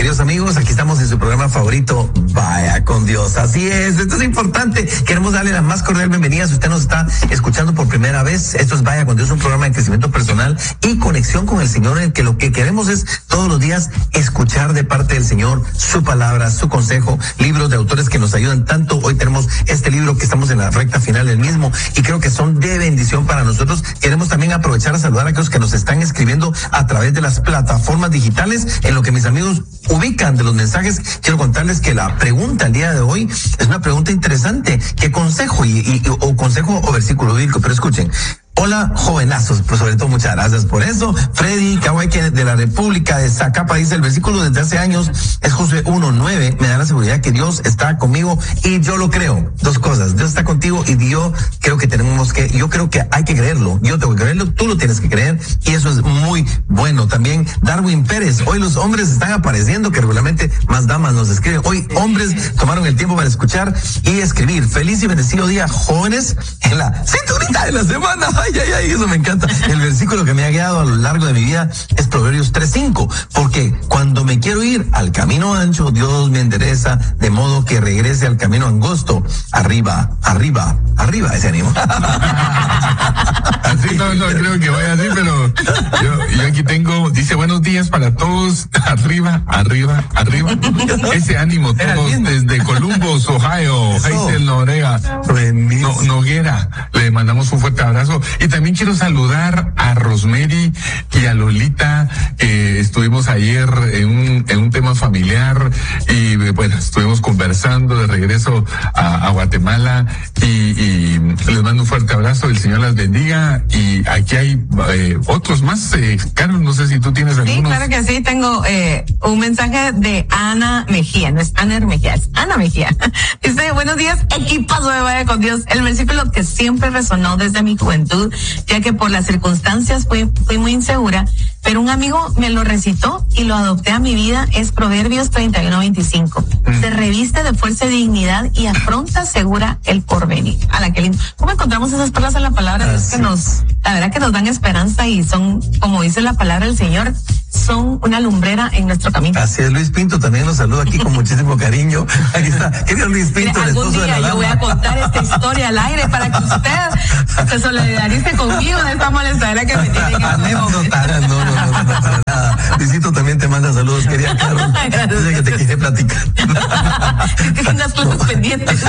Queridos amigos, aquí estamos en su programa favorito, Vaya con Dios. Así es, esto es importante. Queremos darle la más cordial bienvenida si usted nos está escuchando por primera vez. Esto es Vaya con Dios, un programa de crecimiento personal y conexión con el Señor, en el que lo que queremos es todos los días escuchar de parte del Señor su palabra, su consejo, libros de autores que nos ayudan tanto. Hoy tenemos este libro que estamos en la recta final del mismo y creo que son de bendición para nosotros. Queremos también aprovechar a saludar a aquellos que nos están escribiendo a través de las plataformas digitales. En lo que mis amigos ubican de los mensajes, quiero contarles que la pregunta el día de hoy es una pregunta interesante. ¿Qué consejo o consejo o versículo bíblico? Pero escuchen. Hola, jovenazos, pues sobre todo muchas gracias por eso. Freddy Kawai de la República de Zacapa dice: el versículo desde hace años es Josué 1:9, me da la seguridad que Dios está conmigo y yo lo creo. Dos cosas, Dios está contigo y yo creo que hay que creerlo. Yo tengo que creerlo, tú lo tienes que creer y eso es muy bueno. También Darwin Pérez: hoy los hombres están apareciendo, que regularmente más damas nos escriben. Hoy hombres tomaron el tiempo para escuchar y escribir. Feliz y bendecido día, jóvenes, en la cinturita de la semana. Ay, eso me encanta. El versículo que me ha guiado a lo largo de mi vida es Proverbios 3:5, porque cuando me quiero ir al camino ancho, Dios me endereza de modo que regrese al camino angosto. Arriba, ese ánimo. Así no creo que vaya así, pero yo aquí tengo, dice: buenos días para todos, arriba. Ese ánimo, todos desde Columbus, Ohio. Hazel Noguera, le mandamos un fuerte abrazo. Y también quiero saludar a Rosemary y a Lolita, que estuvimos ayer en un tema familiar y bueno, estuvimos conversando de regreso a Guatemala y les mando un fuerte abrazo, el Señor las bendiga. Y aquí hay otros más. Carol, no sé si tú tienes algunos. Sí, claro que sí, tengo un mensaje de Ana Mejía, no es Ana Mejía, es Ana Mejía. Dice: buenos días, equipazo de Vaya con Dios. El versículo que siempre resonó desde mi juventud, ya que por las circunstancias fui muy insegura, pero un amigo me lo recitó y lo adopté a mi vida, es Proverbios 31:25. Se reviste de fuerza y dignidad y afronta segura el porvenir. A la que lindo. ¿Cómo encontramos esas palabras en la palabra de Dios que la verdad que nos dan esperanza y son, como dice la palabra del Señor, son una lumbrera en nuestro camino? Así es, Luis Pinto también nos saluda aquí con muchísimo cariño. Aquí está, querido Luis Pinto, el esposo de la dama. Yo voy a contar esta historia al aire para que usted se solidarice conmigo de esta molestadera que me tiene. Anécdota, no, para nada. Luisito también te manda saludos, querida Carol. Dice que te quiere platicar. Que tengas cosas pendientes.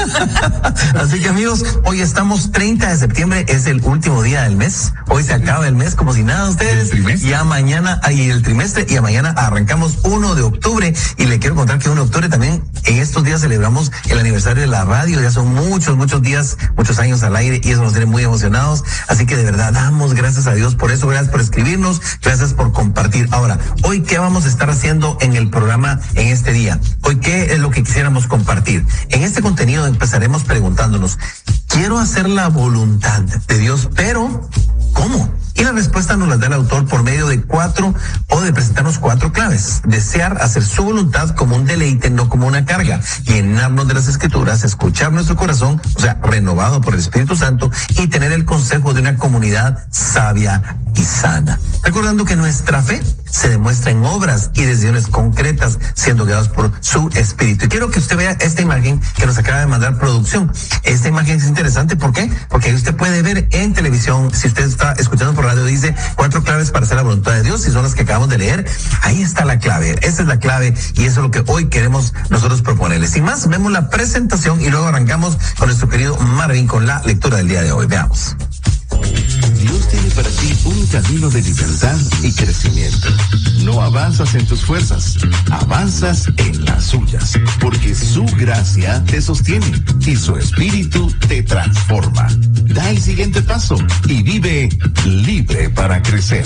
Así que amigos, hoy estamos 30 de septiembre, es el último día del mes. Hoy se acaba el mes como si nada, ustedes. Ya mañana, y el trimestre, y mañana arrancamos 1 de octubre. Y le quiero contar que 1 de octubre también, en estos días celebramos el aniversario de la radio. Ya son muchos días, muchos años al aire y eso nos tiene muy emocionados. Así que de verdad, damos gracias a Dios por eso. Gracias por escribirnos, gracias por compartir. Ahora, hoy, ¿qué vamos a estar haciendo en el programa en este día? Hoy, ¿qué es lo que quisiéramos compartir? En este contenido empezaremos preguntándonos: quiero hacer la voluntad de Dios, pero ¿cómo? Y la respuesta nos la da el autor por medio de presentarnos 4 claves. Desear hacer su voluntad como un deleite, no como una carga. Llenarnos de las Escrituras, escuchar nuestro corazón, o sea, renovado por el Espíritu Santo, y tener el consejo de una comunidad sabia y sana. Recordando que nuestra fe se demuestra en obras y decisiones concretas, siendo guiados por su Espíritu. Y quiero que usted vea esta imagen que nos acaba de mandar producción. Esta imagen es interesante, ¿por qué? Porque ahí usted puede ver en televisión, si usted está escuchando por radio, dice 4 claves para hacer la voluntad de Dios, y son las que acabamos de leer. Ahí está la clave, esa es la clave, y eso es lo que hoy queremos nosotros proponerles. Sin más, vemos la presentación y luego arrancamos con nuestro querido Marvin con la lectura del día de hoy. Veamos. Dios tiene para ti un camino de libertad y crecimiento. No avanzas en tus fuerzas, avanzas en las suyas, porque su gracia te sostiene y su espíritu te transforma. Da el siguiente paso y vive libre para crecer.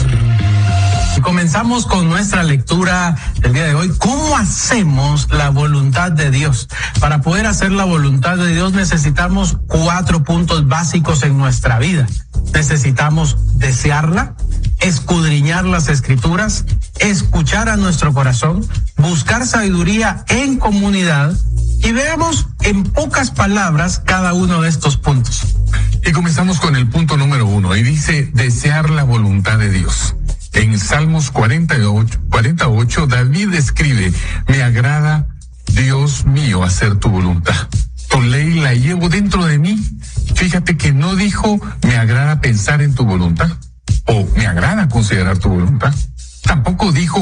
Comenzamos con nuestra lectura del día de hoy. ¿Cómo hacemos la voluntad de Dios? Para poder hacer la voluntad de Dios necesitamos 4 puntos básicos en nuestra vida. Necesitamos desearla, escudriñar las Escrituras, escuchar a nuestro corazón, buscar sabiduría en comunidad, y veamos en pocas palabras cada uno de estos puntos. Y comenzamos con el punto número 1, y dice: desear la voluntad de Dios. En Salmos 48, David escribe: me agrada, Dios mío, hacer tu voluntad. Tu ley la llevo dentro de mí. Fíjate que no dijo me agrada pensar en tu voluntad o me agrada considerar tu voluntad. Tampoco dijo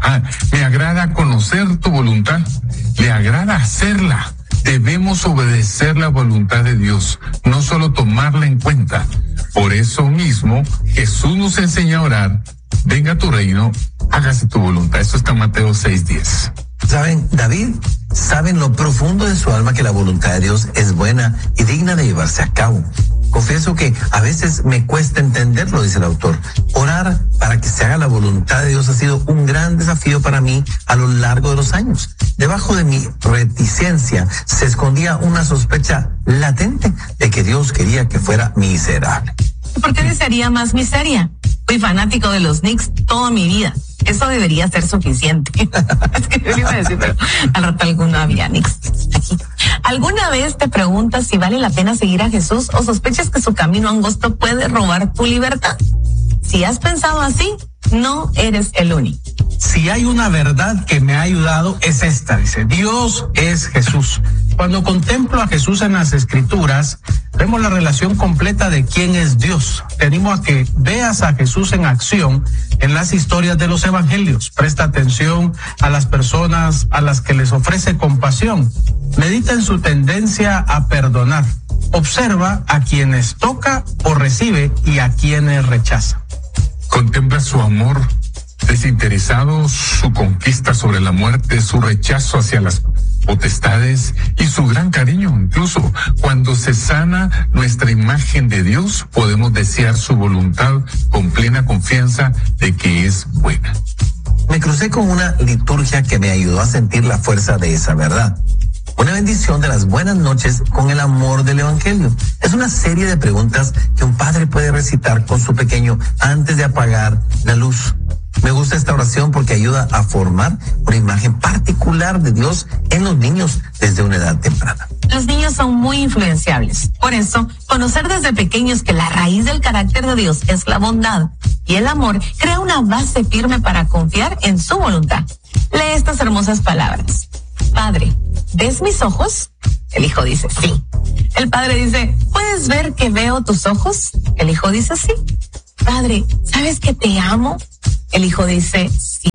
me agrada conocer tu voluntad. Le agrada hacerla. Debemos obedecer la voluntad de Dios, no solo tomarla en cuenta. Por eso mismo Jesús nos enseña a orar: venga tu reino, hágase tu voluntad. Esto está en Mateo 6:10. ¿Saben? David sabe en lo profundo de su alma que la voluntad de Dios es buena y digna de llevarse a cabo. Confieso que a veces me cuesta entenderlo, dice el autor. Orar para que se haga la voluntad de Dios ha sido un gran desafío para mí a lo largo de los años. Debajo de mi reticencia se escondía una sospecha latente de que Dios quería que fuera miserable. ¿Por qué desearía más miseria? Fui fanático de los Knicks toda mi vida. Eso debería ser suficiente. Es que yo iba a decir, pero al rato alguno había Knicks aquí. ¿Alguna vez te preguntas si vale la pena seguir a Jesús o sospechas que su camino angosto puede robar tu libertad? Si has pensado así, no eres el único. Si hay una verdad que me ha ayudado es esta, dice: Dios es Jesús. Cuando contemplo a Jesús en las Escrituras, vemos la relación completa de quién es Dios. Te animo a que veas a Jesús en acción en las historias de los evangelios. Presta atención a las personas a las que les ofrece compasión. Medita en su tendencia a perdonar. Observa a quienes toca o recibe y a quienes rechaza. Contempla su amor desinteresado, su conquista sobre la muerte, su rechazo hacia las potestades y su gran cariño. Incluso cuando se sana nuestra imagen de Dios, podemos desear su voluntad con plena confianza de que es buena. Me crucé con una liturgia que me ayudó a sentir la fuerza de esa verdad. Una bendición de las buenas noches con el amor del Evangelio. Es una serie de preguntas que un padre puede recitar con su pequeño antes de apagar la luz. Me gusta esta oración porque ayuda a formar una imagen particular de Dios en los niños desde una edad temprana. Los niños son muy influenciables. Por eso, conocer desde pequeños que la raíz del carácter de Dios es la bondad y el amor crea una base firme para confiar en su voluntad. Lee estas hermosas palabras. Padre, ¿ves mis ojos? El hijo dice, sí. El padre dice, ¿puedes ver que veo tus ojos? El hijo dice, sí. Padre, ¿sabes que te amo? El hijo dice, sí.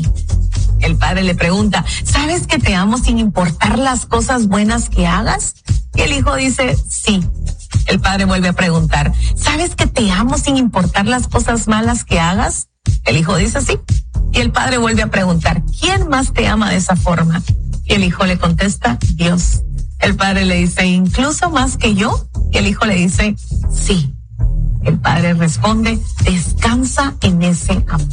El padre le pregunta, ¿sabes que te amo sin importar las cosas buenas que hagas? Y el hijo dice, sí. El padre vuelve a preguntar, ¿sabes que te amo sin importar las cosas malas que hagas? El hijo dice, sí. Y el padre vuelve a preguntar, ¿quién más te ama de esa forma? Y el hijo le contesta, Dios. El padre le dice, ¿incluso más que yo? Y el hijo le dice, sí. El padre responde, descansa en ese amor.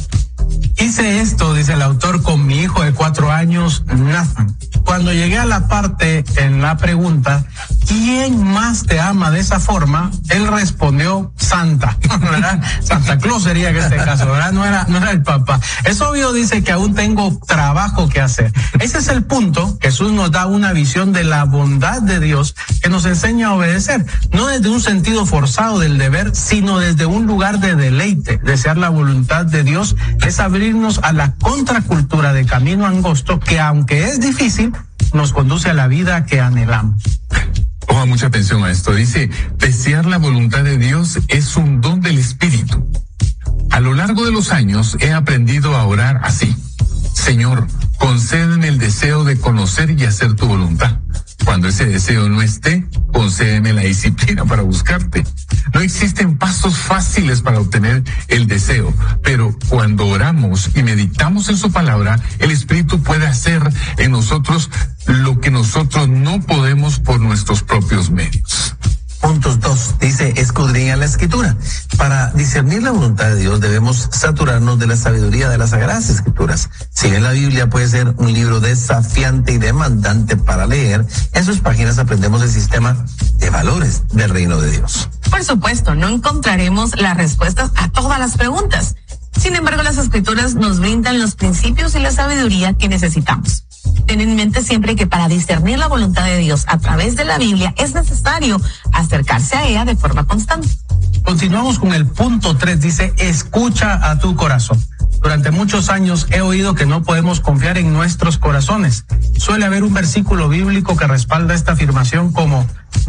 Hice esto, dice el autor, con mi hijo de 4 años, Nathan. Cuando llegué a la parte en la pregunta, ¿quién más te ama de esa forma? Él respondió, Santa, ¿verdad? Santa Claus sería en este caso, ¿verdad? No era el papá. Es obvio, dice, que aún tengo trabajo que hacer. Ese es el punto. Jesús nos da una visión de la bondad de Dios que nos enseña a obedecer, no desde un sentido forzado del deber, sino desde un lugar de deleite. Desear la voluntad de Dios es abrirnos a la contracultura de camino angosto que, aunque es difícil, nos conduce a la vida que anhelamos. Ponga mucha atención a esto. Dice, desear la voluntad de Dios es un don del Espíritu. A lo largo de los años he aprendido a orar así. Señor, concédeme el deseo de conocer y hacer tu voluntad. Cuando ese deseo no esté, concédeme la disciplina para buscarte. No existen pasos fáciles para obtener el deseo, pero cuando oramos y meditamos en su palabra, el Espíritu puede hacer en nosotros lo que nosotros no podemos por nuestros propios medios. Puntos 2, dice, escudriña la Escritura. Para discernir la voluntad de Dios debemos saturarnos de la sabiduría de las Sagradas Escrituras. Si bien la Biblia puede ser un libro desafiante y demandante para leer, en sus páginas aprendemos el sistema de valores del reino de Dios. Por supuesto, no encontraremos las respuestas a todas las preguntas. Sin embargo, las Escrituras nos brindan los principios y la sabiduría que necesitamos. Ten en mente siempre que para discernir la voluntad de Dios a través de la Biblia es necesario acercarse a ella de forma constante. Continuamos con el punto 3, dice, escucha a tu corazón. Durante muchos años he oído que no podemos confiar en nuestros corazones. Suele haber un versículo bíblico que respalda esta afirmación como: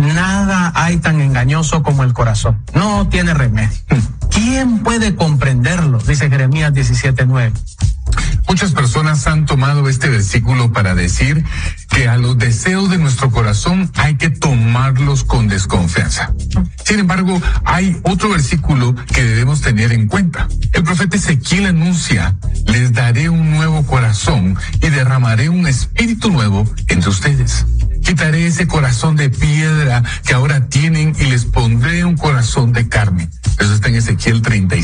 nada hay tan engañoso como el corazón. No tiene remedio. ¿Quién puede comprenderlo? Dice Jeremías 17:9. Muchas personas han tomado este versículo para decir que a los deseos de nuestro corazón hay que tomarlos con desconfianza. Sin embargo, hay otro versículo que debemos tener en cuenta. El profeta Ezequiel anuncia: les daré un nuevo corazón y derramaré un espíritu nuevo entre ustedes. Quitaré ese corazón de piedra que ahora tienen y les pondré un corazón de carne. Eso está en Ezequiel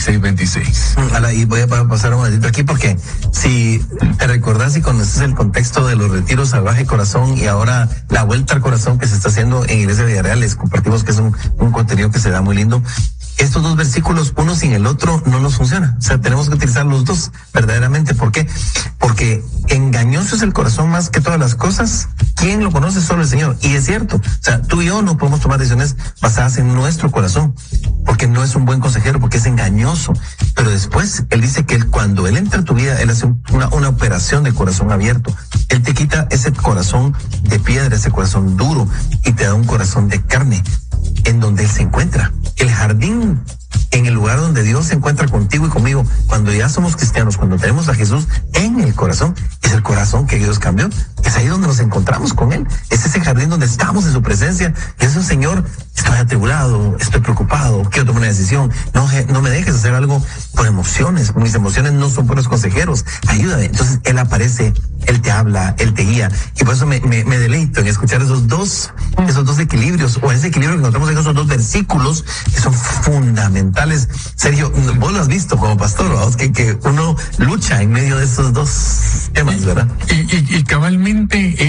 36:26. Y voy a pasar un momentito aquí porque si te recordás y conoces el contexto de los retiros Salvaje Corazón y ahora la vuelta al corazón que se está haciendo en Iglesia Villarreal, les compartimos que es un contenido que se da muy lindo. Estos dos versículos, uno sin el otro, no nos funciona. O sea, tenemos que utilizar los dos verdaderamente. ¿Por qué? Porque engañoso es el corazón más que todas las cosas. ¿Quién lo conoce? Solo el Señor. Y es cierto. O sea, tú y yo no podemos tomar decisiones basadas en nuestro corazón, porque no es un buen consejero, porque es engañoso. Pero después, Él dice que cuando Él entra a tu vida, Él hace una operación de corazón abierto. Él te quita ese corazón de piedra, ese corazón duro, y te da un corazón de carne, en donde Él se encuentra. El jardín, en el lugar donde Dios se encuentra contigo y conmigo, cuando ya somos cristianos, cuando tenemos a Jesús en el corazón, es el corazón que Dios cambió. Es ahí donde nos encontramos con Él. Es ese jardín donde estamos en su presencia. Es un Señor: estoy atribulado, estoy preocupado, quiero tomar una decisión. No me dejes hacer algo por emociones. Mis emociones no son buenos consejeros. Ayúdame. Entonces Él aparece, Él te habla, Él te guía. Y por eso me deleito en escuchar esos dos equilibrios, o ese equilibrio que encontramos en esos dos versículos que son fundamentales. Sergio, vos lo has visto como pastor, ¿verdad? Que uno lucha en medio de esos dos temas, ¿verdad? Y cabalmente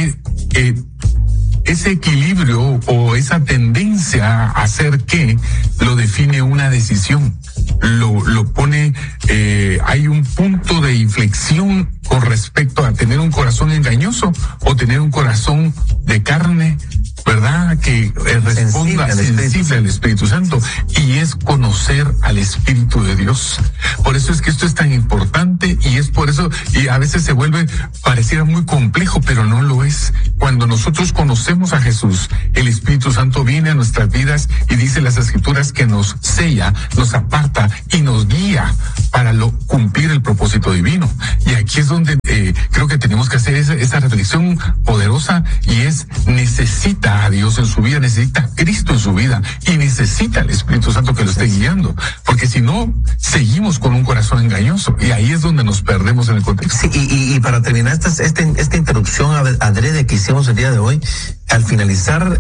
ese equilibrio o esa tendencia a hacer que lo define una decisión. Lo pone, hay un punto de inflexión con respecto a tener un corazón engañoso o tener un corazón de carne, ¿verdad? Que responda sensible al Espíritu Santo, y es conocer al Espíritu de Dios. Por eso es que esto es tan importante, y es por eso, y a veces se vuelve, pareciera muy complejo, pero no lo es. Cuando nosotros conocemos a Jesús, el Espíritu Santo viene a nuestras vidas y dice las Escrituras que nos sella, nos aparta y nos guía para cumplir el propósito divino. Y aquí es donde creo que tenemos que hacer esa reflexión poderosa, y es: necesita a Dios en su vida, necesita a Cristo en su vida, y necesita al Espíritu Santo que lo esté guiando, porque si no, seguimos con un corazón engañoso, y ahí es donde nos perdemos en el contexto. Sí, y para terminar esta introducción adrede que hicimos el día de hoy, al finalizar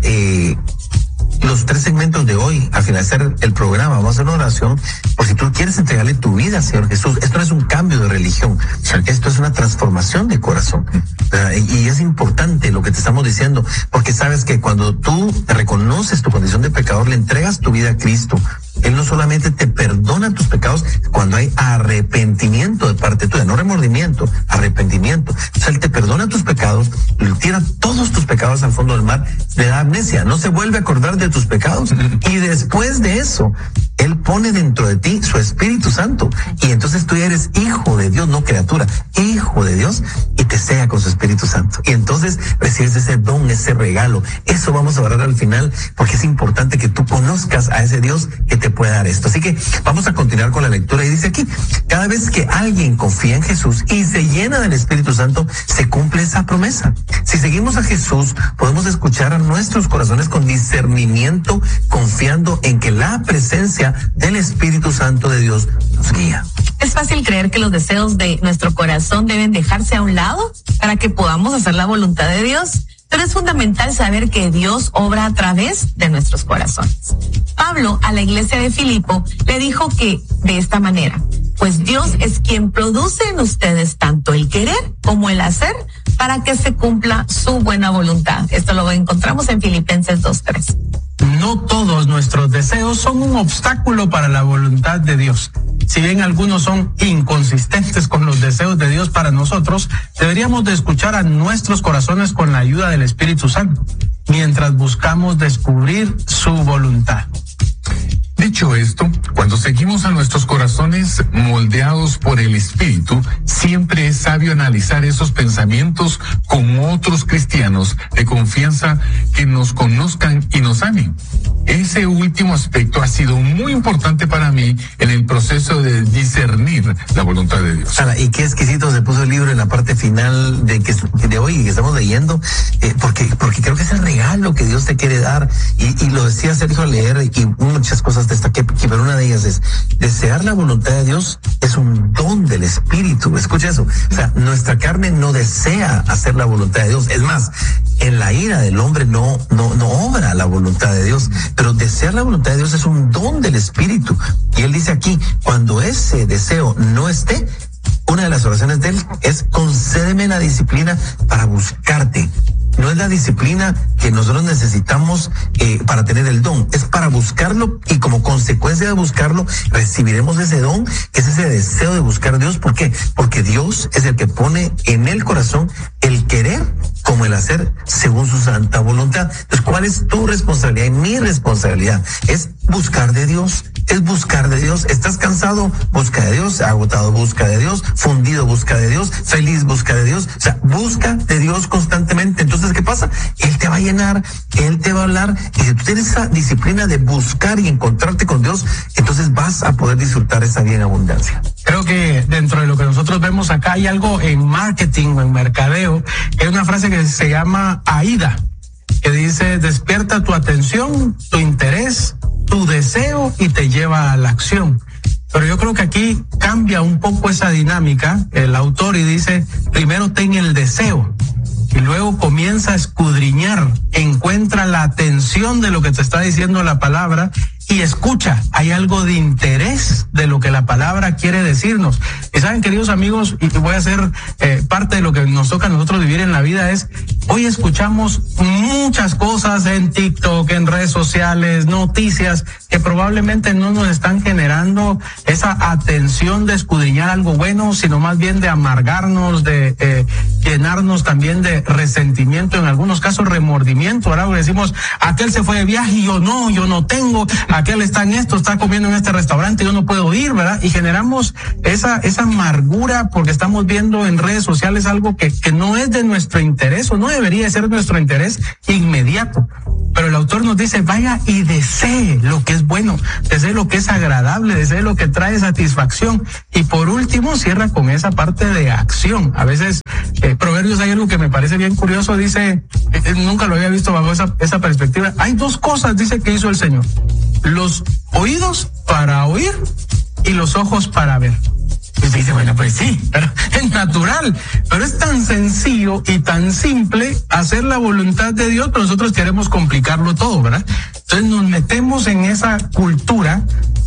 los 3 segmentos de hoy, al finalizar el programa, vamos a hacer una oración por si tú quieres entregarle tu vida al Señor Jesús. Esto no es un cambio de religión, esto es una transformación de corazón. Y es importante lo que te estamos diciendo, porque sabes que cuando tú reconoces tu condición de pecador, le entregas tu vida a Cristo, Él no solamente te perdona tus pecados cuando hay arrepentimiento de parte tuya, no remordimiento, arrepentimiento. O sea, Él te perdona tus pecados, le tira todos tus pecados al fondo del mar, le da amnesia, no se vuelve a acordar de tus pecados. Y después de eso, Él pone dentro de ti su Espíritu Santo. Y entonces tú eres hijo de Dios, no criatura, hijo de Dios, y te sella con su Espíritu Santo. Y entonces recibes ese don, ese regalo. Eso vamos a orar al final, porque es importante que tú conozcas a ese Dios que te puede dar esto. Así que vamos a continuar con la lectura, y dice aquí: cada vez que alguien confía en Jesús y se llena del Espíritu Santo, se cumple esa promesa. Si seguimos a Jesús, podemos escuchar a nuestros corazones con discernimiento, confiando en que la presencia del Espíritu Santo de Dios nos guía. Es fácil creer que los deseos de nuestro corazón deben dejarse a un lado para que podamos hacer la voluntad de Dios. Pero es fundamental saber que Dios obra a través de nuestros corazones. Pablo a la iglesia de Filipo le dijo que de esta manera: pues Dios es quien produce en ustedes tanto el querer como el hacer para que se cumpla su buena voluntad. Esto lo encontramos en Filipenses 2:3. No todos nuestros deseos son un obstáculo para la voluntad de Dios. Si bien algunos son inconsistentes con los deseos de Dios para nosotros, deberíamos de escuchar a nuestros corazones con la ayuda del Espíritu Santo, mientras buscamos descubrir su voluntad. Dicho esto, cuando seguimos a nuestros corazones moldeados por el Espíritu, siempre es sabio analizar esos pensamientos con otros cristianos de confianza que nos conozcan y nos amen. Ese último aspecto ha sido muy importante para mí en el proceso de discernir la voluntad de Dios. Y qué exquisito se puso el libro en la parte final de hoy que estamos leyendo, porque creo que es el regalo que Dios te quiere dar, y lo decía Sergio al leer, y muchas cosas destaqué, pero una de ellas es: desear la voluntad de Dios es un don del Espíritu. Escucha eso. O sea, nuestra carne no desea hacer la voluntad de Dios. Es más, en la ira del hombre no obra la voluntad de Dios, pero desear la voluntad de Dios es un don del Espíritu. Y él dice aquí, cuando ese deseo no esté, una de las oraciones de él es: concédeme la disciplina para buscarte. No es la disciplina que nosotros necesitamos para tener el don, es para buscarlo, y como consecuencia de buscarlo recibiremos ese don, que es ese deseo de buscar a Dios. ¿Por qué? Porque Dios es el que pone en el corazón el querer como el hacer según su santa voluntad. Entonces, ¿cuál es tu responsabilidad y mi responsabilidad? Es buscar de Dios, es buscar de Dios. ¿Estás cansado? Busca de Dios. ¿Agotado? Busca de Dios. ¿Fundido? Busca de Dios. ¿Feliz? Busca de Dios. O sea, busca de Dios constantemente. Entonces, ¿qué pasa? Él te va a llenar, Él te va a hablar, y si tú tienes esa disciplina de buscar y encontrarte con Dios, entonces vas a poder disfrutar esa bien abundancia. Creo que dentro de lo que nosotros vemos acá hay algo en marketing o en mercadeo, que es una frase que se llama AIDA, que dice: despierta tu atención, tu interés, tu deseo y te lleva a la acción. Pero yo creo que aquí cambia un poco esa dinámica el autor y dice: primero ten el deseo, y luego comienza a escudriñar, encuentra la atención de lo que te está diciendo la palabra y escucha. Hay algo de interés de lo que la palabra quiere decirnos. Y saben, queridos amigos, y voy a hacer parte de lo que nos toca a nosotros vivir en la vida, es: hoy escuchamos muchas cosas en TikTok, en redes sociales, noticias que probablemente no nos están generando esa atención de escudriñar algo bueno, sino más bien de amargarnos, de llenarnos también de resentimiento, en algunos casos remordimiento. Ahora decimos: aquel se fue de viaje y yo no tengo, aquel está en esto, está comiendo en este restaurante, yo no puedo ir, ¿verdad? Y generamos esa amargura porque estamos viendo en redes sociales algo que no es de nuestro interés, o no debería ser nuestro interés inmediato. Pero el autor nos dice: vaya y desee lo que es bueno, desee lo que es agradable, desee lo que trae satisfacción. Y por último cierra con esa parte de acción. A veces Proverbios, hay algo que me parece bien curioso, dice, nunca lo había visto bajo esa perspectiva. Hay dos cosas, dice, que hizo el Señor: los oídos para oír y los ojos para ver. Y usted dice: bueno, pues sí, pero es natural, pero es tan sencillo y tan simple hacer la voluntad de Dios, pero nosotros queremos complicarlo todo, ¿verdad? Entonces nos metemos en esa cultura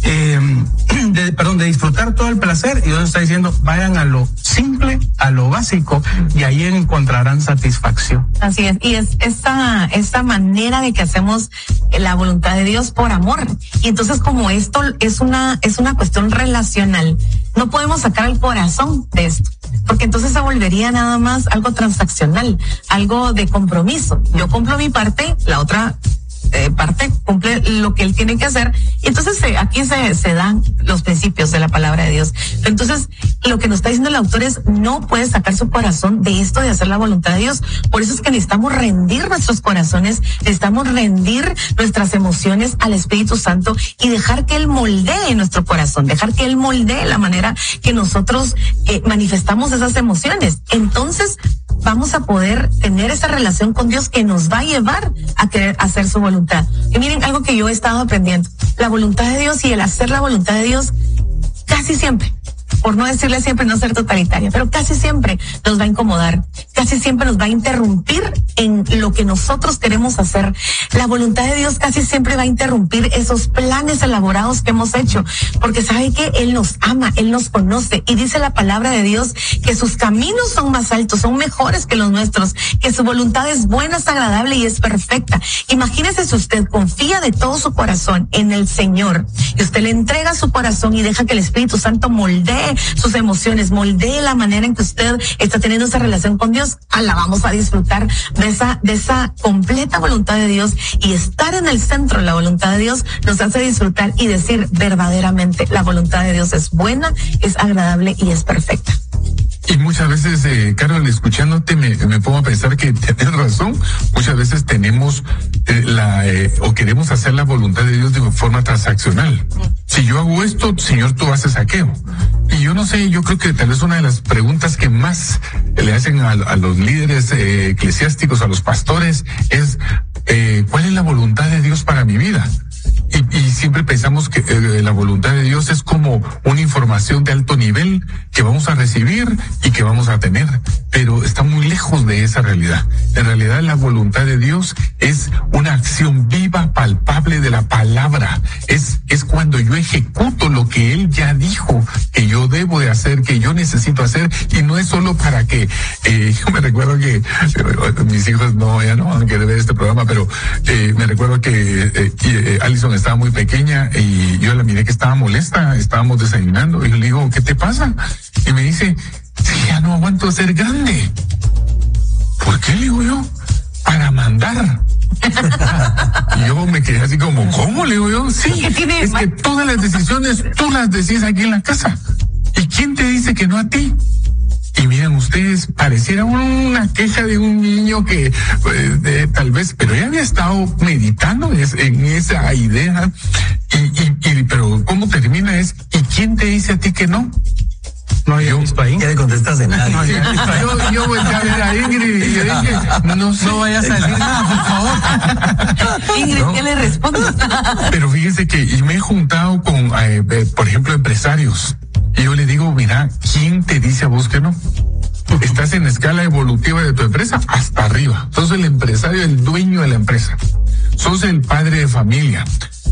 de disfrutar todo el placer, y Dios está diciendo: vayan a lo simple, a lo básico, y ahí encontrarán satisfacción. Así es, y es esta manera de que hacemos la voluntad de Dios por amor. Y entonces, como esto es una cuestión relacional, no podemos sacar el corazón de esto, porque entonces se volvería nada más algo transaccional, algo de compromiso. Yo cumplo mi parte, la otra parte cumple lo que él tiene que hacer, y entonces aquí se dan los principios de la palabra de Dios. Entonces, lo que nos está diciendo el autor es: no puede sacar su corazón de esto de hacer la voluntad de Dios. Por eso es que necesitamos rendir nuestros corazones, necesitamos rendir nuestras emociones al Espíritu Santo y dejar que él moldee nuestro corazón, dejar que él moldee la manera que nosotros manifestamos esas emociones. Entonces vamos a poder tener esa relación con Dios que nos va a llevar a querer hacer su voluntad. Y miren, algo que yo he estado aprendiendo: la voluntad de Dios y el hacer la voluntad de Dios, casi siempre, por no decirle siempre, no ser totalitaria, pero casi siempre nos va a incomodar, casi siempre nos va a interrumpir en lo que nosotros queremos hacer. La voluntad de Dios casi siempre va a interrumpir esos planes elaborados que hemos hecho, porque sabe que Él nos ama, Él nos conoce, y dice la palabra de Dios que sus caminos son más altos, son mejores que los nuestros, que su voluntad es buena, es agradable y es perfecta. Imagínese si usted confía de todo su corazón en el Señor, y usted le entrega su corazón y deja que el Espíritu Santo moldee moldee sus emociones, moldee la manera en que usted está teniendo esa relación con Dios. La vamos a disfrutar de esa completa voluntad de Dios, y estar en el centro de la voluntad de Dios nos hace disfrutar y decir verdaderamente la voluntad de Dios es buena, es agradable y es perfecta. Y muchas veces, Carol, escuchándote me pongo a pensar que tienes razón. Muchas veces tenemos o queremos hacer la voluntad de Dios de forma transaccional. Si yo hago esto, Señor, tú haces aquello. Y yo no sé, yo creo que tal vez una de las preguntas que más le hacen a los líderes eclesiásticos, a los pastores, es ¿cuál es la voluntad de Dios para mi vida? Y siempre pensamos que la voluntad de Dios es como una información de alto nivel que vamos a recibir y que vamos a tener, pero está muy lejos de esa realidad. En realidad, la voluntad de Dios es una acción viva, palpable de la palabra. Es cuando yo ejecuto lo que Él ya dijo que yo debo de hacer, que yo necesito hacer, y no es solo para que yo me recuerdo que mis hijos ya no van a querer ver este programa, pero me recuerdo que Alison estaba muy pequeña y yo la miré que estaba molesta, estábamos desayunando y yo le digo, ¿qué te pasa? Y me dice, sí, ya no aguanto ser grande. ¿Por qué? Le digo yo, para mandar. Y yo me quedé así como, ¿cómo? Le digo yo, sí, es que todas las decisiones tú las decís aquí en la casa. ¿Y quién te dice que no a ti? Y miren ustedes, pareciera una queja de un niño que tal vez, pero ya había estado meditando en esa idea. Pero ¿cómo termina? ¿Y quién te dice a ti que no? No había visto ahí. Ya le contestaste nada. Yo volteé a ver a Ingrid y yo dije, no vayas a decir nada, por favor. Ingrid, ¿qué le responde? Pero fíjense que me he juntado con, por ejemplo, empresarios. Y yo le digo, mira, ¿quién te dice a vos que no? Estás en la escala evolutiva de tu empresa hasta arriba. Sos el empresario, el dueño de la empresa. Sos el padre de familia.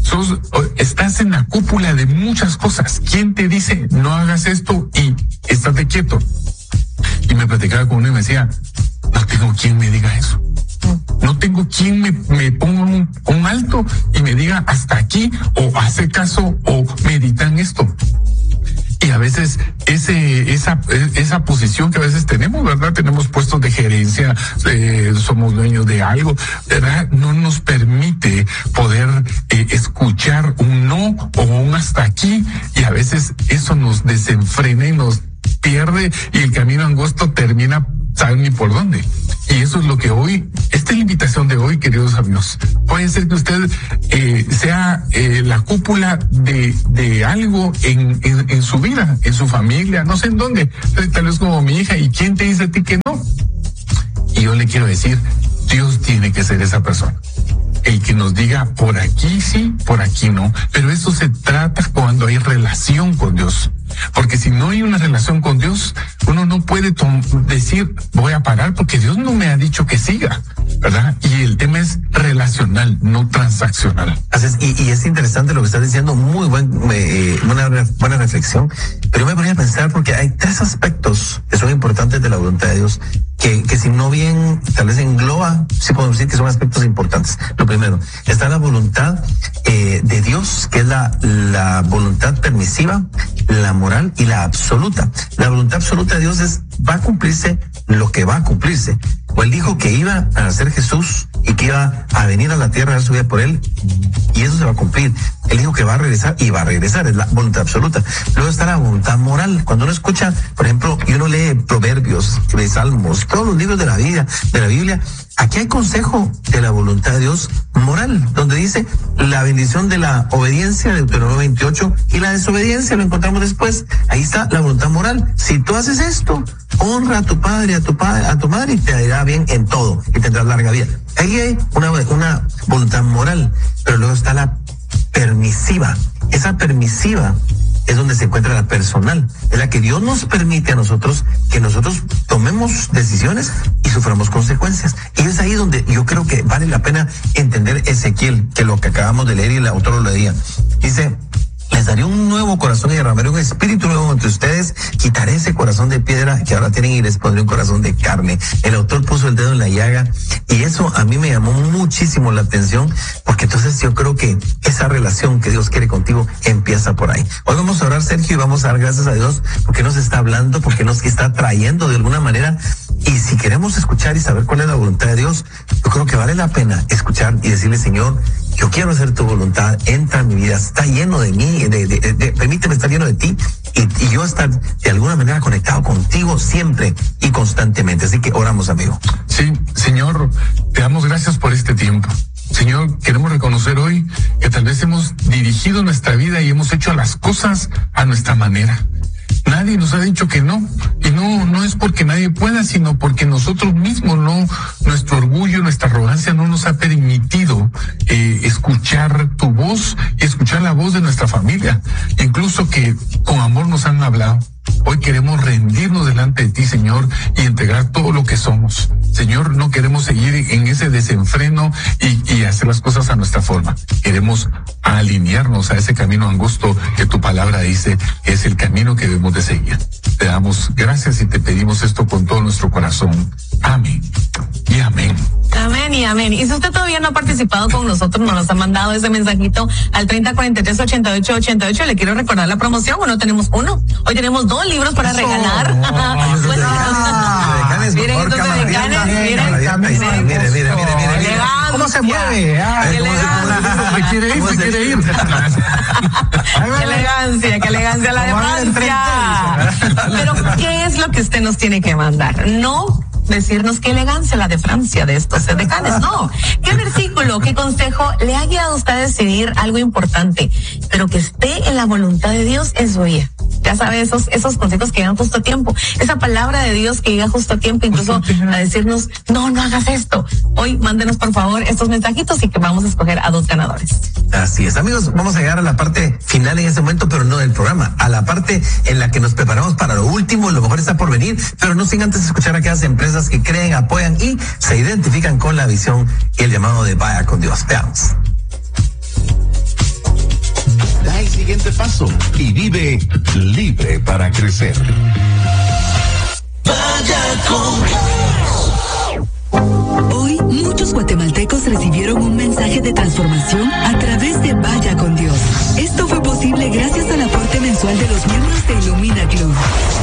Estás en la cúpula de muchas cosas. ¿Quién te dice no hagas esto y estate quieto? Y me platicaba con uno y me decía, no tengo quien me diga eso. No tengo quien me ponga un alto y me diga hasta aquí, o hace caso, o medita en esto. Y a veces esa posición que a veces tenemos, ¿verdad? Tenemos puestos de gerencia, somos dueños de algo, ¿verdad? No nos permite poder escuchar un no o un hasta aquí, y a veces eso nos desenfrena y nos pierde, y el camino angosto termina, saben ni por dónde. Y eso es lo que hoy, esta es la invitación de hoy, queridos amigos. Puede ser que usted sea la cúpula de algo en su vida, en su familia, no sé en dónde, tal vez como mi hija. ¿Y quién te dice a ti que no? Y yo le quiero decir, Dios tiene que ser esa persona. El que nos diga por aquí sí, por aquí no. Pero eso se trata cuando hay relación con Dios. Porque si no hay una relación con Dios, uno no puede decir voy a parar porque Dios no me ha dicho que siga, ¿verdad? Y el tema es relacional, no transaccional. Y es interesante lo que estás diciendo, muy buena reflexión. Pero yo me ponía a pensar porque hay tres aspectos que son importantes de la voluntad de Dios, que si no bien tal vez engloba, sí podemos decir que son aspectos importantes. Lo primero, está la voluntad de Dios, que es la voluntad permisiva, la moral y la absoluta. La voluntad absoluta de Dios va a cumplirse lo que va a cumplirse. O él dijo que iba a ser Jesús y que iba a venir a la tierra a dar su vida por él, y eso se va a cumplir. Él dijo que va a regresar y va a regresar, es la voluntad absoluta. Luego está la voluntad moral. Cuando uno escucha, por ejemplo, y uno lee Proverbios, lee Salmos, todos los libros de la Biblia, aquí hay consejo de la voluntad de Dios moral, donde dice la bendición de la obediencia, de Deuteronomio 28, y la desobediencia lo encontramos después. Ahí está la voluntad moral. Si tú haces esto, honra a tu padre, a tu madre, y te irá bien en todo y tendrás larga vida. Ahí hay una voluntad moral, pero luego está la permisiva. Esa permisiva es donde se encuentra la personal, es la que Dios nos permite a nosotros que nosotros tomemos decisiones y suframos consecuencias. Y es ahí donde yo creo que vale la pena entender Ezequiel, que lo que acabamos de leer y el autor lo leía. Dice, les daré un nuevo corazón y derramaré un espíritu nuevo entre ustedes, quitaré ese corazón de piedra que ahora tienen y les pondré un corazón de carne. El autor puso el dedo en la llaga Y eso a mí me llamó muchísimo la atención, porque entonces yo creo que esa relación que Dios quiere contigo empieza por ahí. Hoy vamos a orar, Sergio, y vamos a dar gracias a Dios porque nos está hablando, porque nos está trayendo de alguna manera. Y si queremos escuchar y saber cuál es la voluntad de Dios, yo creo que vale la pena escuchar y decirle: Señor, yo quiero hacer tu voluntad, entra en mi vida, está lleno de mí, permíteme estar lleno de ti y yo estar de alguna manera conectado contigo siempre y constantemente. Así que oramos, amigo. Sí, Señor, te damos gracias por este tiempo. Señor, queremos reconocer hoy que tal vez hemos dirigido nuestra vida y hemos hecho las cosas a nuestra manera. Nadie nos ha dicho que no, y no es porque nadie pueda, sino porque nosotros mismos nuestro orgullo, nuestra arrogancia no nos ha permitido escuchar tu voz y escuchar la voz de nuestra familia, incluso que con amor nos han hablado. Hoy queremos rendirnos delante de ti, Señor, y entregar todo lo que somos. Señor, no queremos seguir en ese desenfreno y hacer las cosas a nuestra forma. Queremos alinearnos a ese camino angosto que tu palabra dice es el camino que debemos de seguir. Te damos gracias y te pedimos esto con todo nuestro corazón. Amén y amén. Amén y amén. Y si usted todavía no ha participado con nosotros, nos ha mandado ese mensajito al 3043-8888. Le quiero recordar la promoción. Hoy no tenemos uno, hoy tenemos 2 libros para regalar. Miren, ¿cómo se mueve? Quiere ir. Qué elegancia la de Francia. Pero ¿qué es lo que usted nos tiene que mandar? No decirnos qué elegancia la de Francia de estos decanes, no. ¿Qué versículo, qué consejo le ha guiado a usted a decidir algo importante, pero que esté en la voluntad de Dios en su vida? Ya sabe, esos consejos que llegan justo a tiempo, esa palabra de Dios que llega justo a tiempo, incluso a decirnos, no hagas esto. Hoy mándenos por favor estos mensajitos y que vamos a escoger a 2 ganadores. Así es, amigos, vamos a llegar a la parte final en este momento, pero no del programa, a la parte en la que nos preparamos para lo último. Lo mejor está por venir, pero no sin antes escuchar a aquellas empresas que creen, apoyan y se identifican con la visión y el llamado de Vaya con Dios. Veamos. Da el siguiente paso y vive libre para crecer. Vaya con Dios. Hoy muchos guatemaltecos recibieron un mensaje de transformación a través de Vaya con Dios.